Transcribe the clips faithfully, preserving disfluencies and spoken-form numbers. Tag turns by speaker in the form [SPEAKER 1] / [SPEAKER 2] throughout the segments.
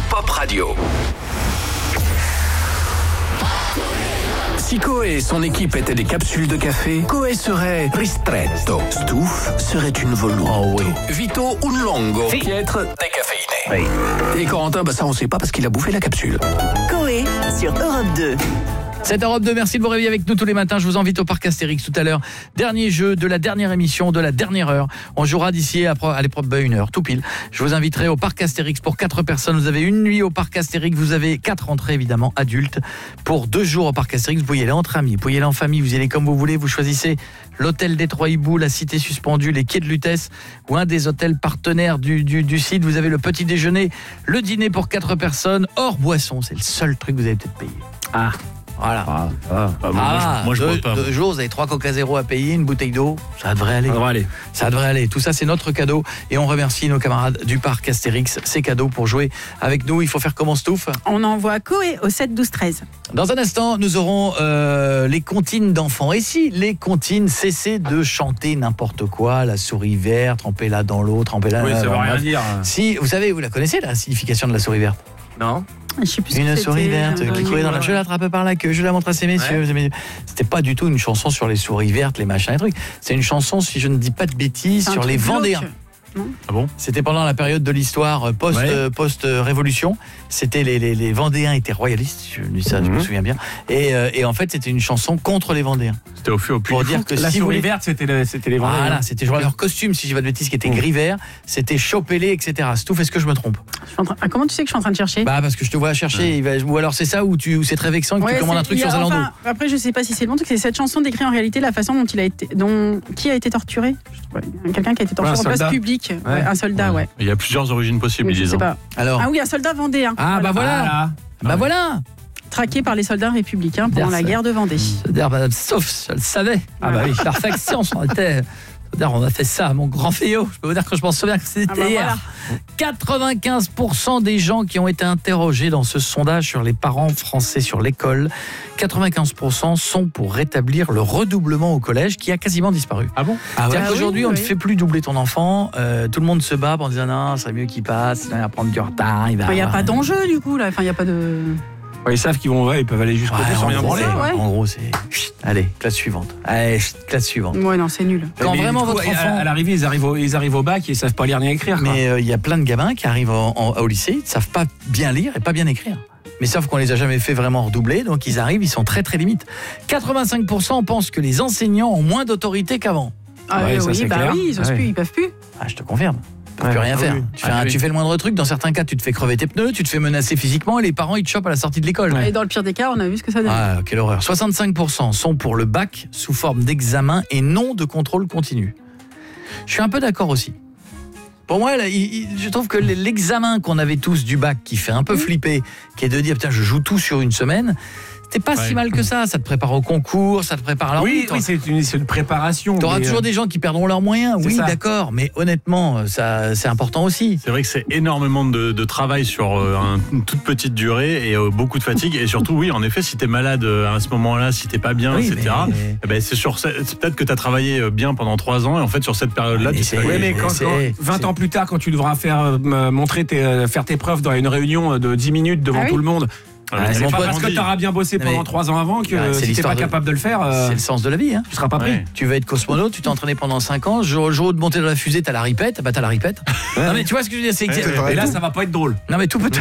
[SPEAKER 1] Pop Radio. Si Coé et son équipe étaient des capsules de café, Coé serait ristretto. Stouff serait une voluto. Oh oui. Vito un longo. Si. Pietre décaféiné. Oui. Et Corentin, bah ça on sait pas parce qu'il a bouffé la capsule.
[SPEAKER 2] Coé sur Europe deux.
[SPEAKER 3] C'est Europe deux, merci de vous réveiller avec nous tous les matins. Je vous invite au Parc Astérix tout à l'heure. Dernier jeu de la dernière émission, de la dernière heure. On jouera d'ici à, à l'épreuve bah, une heure, tout pile. Je vous inviterai au Parc Astérix pour quatre personnes. Vous avez une nuit au Parc Astérix. Vous avez quatre entrées, évidemment, adultes. Pour deux jours au Parc Astérix, vous pouvez y aller entre amis, vous pouvez y aller en famille, vous y allez comme vous voulez. Vous choisissez l'hôtel des Trois Hiboux, la Cité Suspendue, les Quais de Lutèce ou un des hôtels partenaires du, du, du site. Vous avez le petit déjeuner, le dîner pour quatre personnes, hors boisson. C'est le seul truc que vous avez peut-être payé. Ah Voilà. Ah, ah,
[SPEAKER 4] ah, moi,
[SPEAKER 3] ah,
[SPEAKER 4] je, moi, je
[SPEAKER 3] deux,
[SPEAKER 4] bois pas.
[SPEAKER 3] Deux jours, vous avez trois Coca Zéro à payer, une bouteille d'eau. Ça devrait aller.
[SPEAKER 4] Ça devrait aller.
[SPEAKER 3] Ça devrait aller. Tout ça, c'est notre cadeau. Et on remercie nos camarades du Parc Astérix. Ces cadeaux pour jouer avec nous. Il faut faire comment, Stouff ?
[SPEAKER 5] On envoie Coé au sept douze treize.
[SPEAKER 3] Dans un instant, nous aurons euh, les comptines d'enfants. Et si les comptines cessaient de chanter n'importe quoi, la souris verte, trempez-la dans l'eau, trempez-la...
[SPEAKER 4] Oui, ça veut rien dire.
[SPEAKER 3] Si, vous savez, vous la connaissez, la signification de la souris verte ?
[SPEAKER 4] Non.
[SPEAKER 5] Je sais plus
[SPEAKER 3] Une
[SPEAKER 5] ce que
[SPEAKER 3] souris
[SPEAKER 5] c'était,
[SPEAKER 3] verte
[SPEAKER 5] un
[SPEAKER 3] qui courait dans la... Je l'attrape par la queue, je la montre à ces messieurs. Ouais. C'était pas du tout une chanson sur les souris vertes, les machins, les trucs. C'est une chanson, si je ne dis pas de bêtises,
[SPEAKER 5] c'est
[SPEAKER 3] sur les Vendéens.
[SPEAKER 4] Ah bon ?
[SPEAKER 3] C'était pendant la période de l'histoire post, ouais. euh, post-révolution. C'était les, les, les Vendéens étaient royalistes, je dis ça, mmh. je me souviens bien. Et, euh, et en fait, c'était une chanson contre les Vendéens.
[SPEAKER 4] C'était au feu au plus.
[SPEAKER 3] Pour dire que
[SPEAKER 4] la
[SPEAKER 3] si
[SPEAKER 4] souris
[SPEAKER 3] vous...
[SPEAKER 4] verte, c'était, le, c'était les Vendéens.
[SPEAKER 3] Voilà, c'était genre leur costume, si je dis pas de bêtises, qui était mmh. gris-vert. C'était chopé-les, et cetera. Stouff, est-ce que je me trompe ?
[SPEAKER 5] Je train... ah, comment tu sais que je suis en train de chercher ?
[SPEAKER 3] Bah parce que je te vois chercher. Ouais. Ou alors c'est ça ou, tu, ou c'est très vexant que ouais, tu commandes un truc sur Zalando.
[SPEAKER 5] Enfin, après, je sais pas si c'est le bon truc. C'est cette chanson décrit en réalité la façon dont il a été, dont qui a été torturé. Ouais, quelqu'un qui a été torturé ouais, en place publique, ouais. Ouais, un soldat, ouais. ouais.
[SPEAKER 4] Il y a plusieurs origines possibles,
[SPEAKER 5] je
[SPEAKER 4] disons.
[SPEAKER 5] sais pas.
[SPEAKER 3] Alors.
[SPEAKER 5] Ah oui, un soldat vendéen.
[SPEAKER 3] Ah bah voilà.
[SPEAKER 5] voilà.
[SPEAKER 3] Bah voilà.
[SPEAKER 5] Traqué par les soldats républicains pendant la guerre de Vendée.
[SPEAKER 3] C'est-à-dire, madame Sauf, je le savais. Ah bah oui, perfection, on était. C'est-à-dire, on a fait ça, mon grand féo. Je peux vous dire que je m'en souviens que c'était ah bah hier. Voilà. quatre-vingt-quinze pour cent des gens qui ont été interrogés dans ce sondage sur les parents français sur l'école, quatre-vingt-quinze pour cent sont pour rétablir le redoublement au collège qui a quasiment disparu.
[SPEAKER 4] Ah bon ?
[SPEAKER 3] Ah ouais. C'est-à-dire qu'aujourd'hui,
[SPEAKER 5] oui,
[SPEAKER 3] on
[SPEAKER 5] oui.
[SPEAKER 3] ne fait plus doubler ton enfant. Euh, tout le monde se bat en disant non, c'est mieux qu'il passe, il va prendre du retard. Il n'y
[SPEAKER 5] enfin, a pas d'enjeu du coup, là. Enfin, il n'y a pas de.
[SPEAKER 4] Ouais, ils savent qu'ils vont, ouais, ils peuvent aller jusqu'au bout
[SPEAKER 3] ouais,
[SPEAKER 4] sans rien branler.
[SPEAKER 3] Ouais. En gros, c'est. Allez, classe suivante. Allez, classe suivante.
[SPEAKER 5] Ouais, non, c'est nul.
[SPEAKER 3] Quand
[SPEAKER 4] mais
[SPEAKER 3] vraiment
[SPEAKER 4] coup,
[SPEAKER 3] votre enfant.
[SPEAKER 4] À, à l'arrivée, ils arrivent, au, ils arrivent au bac et ils savent pas lire ni écrire.
[SPEAKER 3] Mais il euh, y a plein de gamins qui arrivent en, en, au lycée, ils ne savent pas bien lire et pas bien écrire. Mais sauf qu'on les a jamais fait vraiment redoubler, donc ils arrivent, ils sont très très limites. quatre-vingt-cinq pour cent pensent que les enseignants ont moins d'autorité qu'avant.
[SPEAKER 5] Ah ouais, oui, ça, bah clair. oui, ils osent ouais. plus, ils peuvent plus.
[SPEAKER 3] Ah, je te confirme. Tu peux ouais, plus rien ah faire. Oui. Tu, fais ah un, oui. tu fais le moindre truc, dans certains cas, tu te fais crever tes pneus, tu te fais menacer physiquement et les parents, ils te chopent à la sortie de l'école.
[SPEAKER 5] Ouais. Et dans le pire des cas, on a vu ce que ça donne.
[SPEAKER 3] Ah, quelle horreur. soixante-cinq pour cent sont pour le bac sous forme d'examen et non de contrôle continu. Je suis un peu d'accord aussi. Pour moi, là, il, il, je trouve que l'examen qu'on avait tous du bac qui fait un peu flipper, qui est de dire, putain, je joue tout sur une semaine, c'est pas ouais. si mal que ça. Ça te prépare au concours, ça te prépare à la
[SPEAKER 4] Oui, oui c'est, une, c'est une préparation.
[SPEAKER 3] Tu auras toujours euh... des gens qui perdront leurs moyens. Oui, ça. D'accord. Mais honnêtement, ça, c'est important aussi.
[SPEAKER 4] C'est vrai que c'est énormément de, de travail sur euh, un, une toute petite durée et euh, beaucoup de fatigue. Et surtout, oui, en effet, si t'es malade euh, à ce moment-là, si t'es pas bien, oui, et cetera, mais... eh ben, c'est, sur, c'est peut-être que t'as travaillé bien pendant trois ans et en fait, sur cette période-là,
[SPEAKER 3] mais
[SPEAKER 4] tu
[SPEAKER 3] sais.
[SPEAKER 4] Oui,
[SPEAKER 6] mais quand,
[SPEAKER 3] c'est,
[SPEAKER 6] quand, vingt
[SPEAKER 3] c'est...
[SPEAKER 6] ans plus tard, quand tu devras faire, euh, montrer tes, faire tes preuves dans une réunion de dix minutes devant ah oui. tout le monde. Ah, c'est pas parce que tu auras bien bossé pendant trois ans avant que bah, si tu n'es pas de... capable de le faire, euh,
[SPEAKER 3] c'est le sens de la vie. Hein.
[SPEAKER 6] Tu seras pas pris.
[SPEAKER 3] Ouais. Tu vas être cosmonaute, tu t'es entraîné pendant cinq ans. Le jour de monter dans la fusée, t'as la ripette. Bah t'as la ripette. Ouais. Non mais tu vois ce que je veux dire, c'est que
[SPEAKER 6] ouais, et là ça va pas être drôle.
[SPEAKER 3] Non mais tout peut.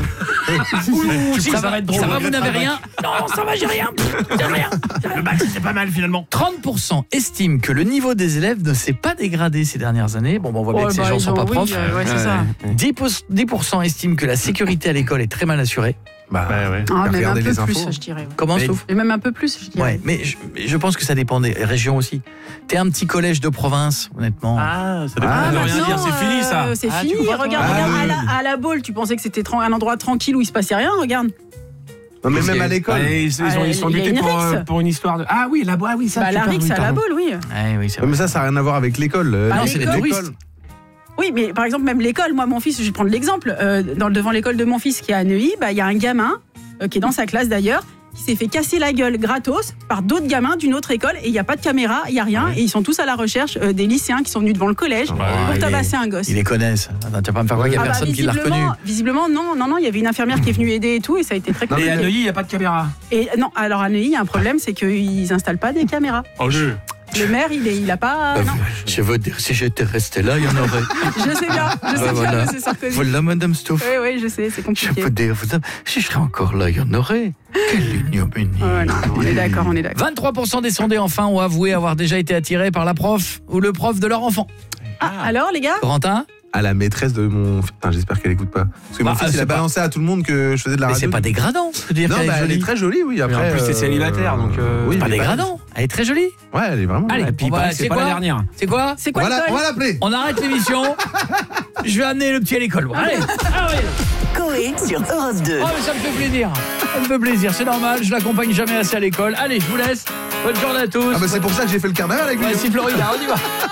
[SPEAKER 6] Ouh, ça, ça va être drôle.
[SPEAKER 3] Ça va, vous n'avez rien. Non, ça va, j'ai rien. J'ai rien.
[SPEAKER 4] Le bac c'était pas mal finalement.
[SPEAKER 3] trente pour cent estiment que le niveau des élèves ne s'est pas dégradé ces dernières années. Bon, bon on voit bien oh, que bah, ces gens sont pas oui, profs.
[SPEAKER 5] Euh, ouais, c'est ça.
[SPEAKER 3] dix pour cent estiment que la sécurité à l'école est très mal assurée.
[SPEAKER 6] Bah,
[SPEAKER 4] ouais, ouais.
[SPEAKER 5] Ah, même un peu plus, infos. Je dirais. Ouais.
[SPEAKER 3] Comment, Stouff ?
[SPEAKER 5] Et même un peu plus, je dirais.
[SPEAKER 3] Ouais, mais je, je pense que ça dépend des régions aussi. T'es un petit collège de province, honnêtement.
[SPEAKER 4] Ah, ça dépend.
[SPEAKER 5] Ah,
[SPEAKER 4] ça veut
[SPEAKER 5] rien
[SPEAKER 4] dire, c'est fini ça.
[SPEAKER 5] Euh, c'est
[SPEAKER 4] ah,
[SPEAKER 5] fini. Regarde,
[SPEAKER 4] ah,
[SPEAKER 5] regarde
[SPEAKER 4] oui.
[SPEAKER 5] à, la, à la Baule, tu pensais que c'était tra- un endroit tranquille où il se passait rien, regarde.
[SPEAKER 6] Non, mais même à l'école.
[SPEAKER 4] Ah, ils, ils,
[SPEAKER 5] ah,
[SPEAKER 4] ont, ils sont butés pour, euh, pour une histoire de. Ah oui, là-bas, oui, ça.
[SPEAKER 5] Bah, la Rix, à la Baule, oui.
[SPEAKER 3] Ouais, oui c'est
[SPEAKER 6] mais ça, ça n'a rien à voir avec l'école.
[SPEAKER 5] Bah,
[SPEAKER 3] non, c'est les touristes.
[SPEAKER 5] Oui, mais par exemple, même l'école, moi, mon fils, je vais prendre l'exemple, euh, dans, devant l'école de mon fils qui est à Neuilly, bah, il y a un gamin, euh, qui est dans sa classe d'ailleurs, qui s'est fait casser la gueule gratos par d'autres gamins d'une autre école et il n'y a pas de caméra, il n'y a rien ouais. et ils sont tous à la recherche euh, des lycéens qui sont venus devant le collège ouais, pour tabasser
[SPEAKER 3] est,
[SPEAKER 5] un gosse.
[SPEAKER 3] Ils les connaissent. Attends, tu vas pas me faire croire qu'il n'y a ah personne bah, qui l'a reconnu.
[SPEAKER 5] Visiblement, non, non, non, il y avait une infirmière qui est venue aider et tout et ça a été très compliqué.
[SPEAKER 6] Et à Neuilly, il n'y a pas de caméra.
[SPEAKER 5] Et non, alors à Neuilly, il y a un problème, c'est qu'ils n'installent pas des caméras.
[SPEAKER 4] Oh, je...
[SPEAKER 5] Le maire, il est, il a pas. Bah,
[SPEAKER 3] je veux dire, si j'étais resté là, il y en aurait.
[SPEAKER 5] Je sais bien, je sais bah, bien, voilà. Monsieur Sarkozy.
[SPEAKER 3] Voilà, Madame Stouff.
[SPEAKER 5] Oui, oui, je sais, c'est compliqué.
[SPEAKER 3] Je peux dire, si je serais encore là, il y en aurait. Quelle ignominie.
[SPEAKER 5] Oh, non, on est d'accord, on est d'accord.
[SPEAKER 3] vingt-trois pour cent des sondés, enfin, ont avoué avoir déjà été attirés par la prof ou le prof de leur enfant.
[SPEAKER 5] Ah, alors, les gars
[SPEAKER 3] Corentin ?
[SPEAKER 7] À la maîtresse de mon... Putain, j'espère qu'elle écoute pas. Parce que bah, mon fils, il a pas... balancé à tout le monde que je faisais de la
[SPEAKER 3] mais
[SPEAKER 7] radio.
[SPEAKER 3] Mais c'est pas dégradant de dire
[SPEAKER 7] non,
[SPEAKER 3] qu'elle
[SPEAKER 7] bah,
[SPEAKER 3] est jolie.
[SPEAKER 7] Elle est très jolie, oui. Après,
[SPEAKER 6] mais en plus, c'est célibataire, donc... Euh...
[SPEAKER 3] Oui, c'est pas dégradant. Elle est très jolie.
[SPEAKER 7] Ouais, elle est vraiment...
[SPEAKER 3] Allez,
[SPEAKER 6] et puis,
[SPEAKER 3] on va...
[SPEAKER 6] c'est pas quoi la dernière.
[SPEAKER 3] C'est quoi
[SPEAKER 5] C'est quoi
[SPEAKER 7] voilà, on va l'appeler.
[SPEAKER 3] On arrête l'émission. Je vais amener le petit à l'école. Allez. Ah oui.
[SPEAKER 2] Coé sur Europe deux.
[SPEAKER 3] Oh, mais ça me fait plaisir. Ça me fait plaisir, c'est normal. Je l'accompagne jamais assez à l'école. Allez, je vous laisse. Bonne journée à tous.
[SPEAKER 7] Ah bah c'est pour ça que j'ai fait le carnaval avec lui.
[SPEAKER 3] Ouais, si Florida, on y va.